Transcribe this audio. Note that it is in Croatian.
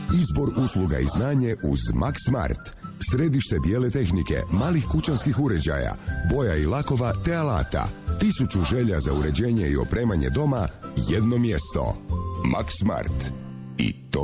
Izbor usluga i znanje uz Max Smart. Središte bijele tehnike, malih kućanskih uređaja, boja i lakova te alata. 1000 želja za uređenje i opremanje doma, jedno mjesto. Max Smart. I to